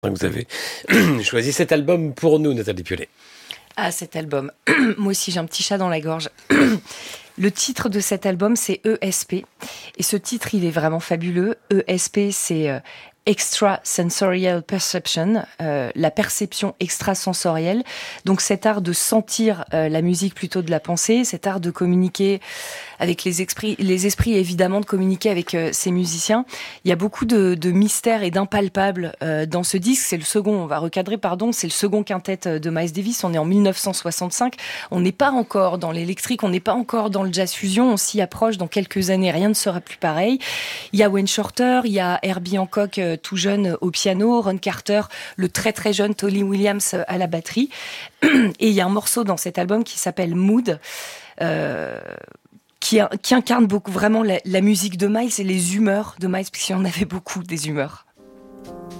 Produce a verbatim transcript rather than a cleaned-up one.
Vous avez choisi cet album pour nous, Nathalie Piolet. Ah, cet album. Moi aussi, j'ai un petit chat dans la gorge. Le titre de cet album, c'est E S P. Et ce titre, il est vraiment fabuleux. E S P, c'est euh, Extrasensorial Perception, euh, la perception extrasensorielle. Donc cet art de sentir euh, la musique plutôt de la penser, cet art de communiquer avec les esprits, les esprits évidemment de communiquer avec euh, ces musiciens. Il y a beaucoup de, de mystères et d'impalpables euh, dans ce disque. C'est le second, on va recadrer, pardon, c'est le second quintet de Miles Davis. On est en dix-neuf cent soixante-cinq. On n'est pas encore dans l'électrique, on n'est pas encore dans le jazz fusion. On s'y approche dans quelques années. Rien ne sera plus pareil. Il y a Wayne Shorter, il y a Herbie Hancock euh, tout jeune au piano, Ron Carter, le très très jeune Tolly Williams à la batterie. Et il y a un morceau dans cet album qui s'appelle Mood. Euh, Qui, qui incarne beaucoup vraiment la, la musique de Miles et les humeurs de Miles, puisqu'il y en avait beaucoup des humeurs.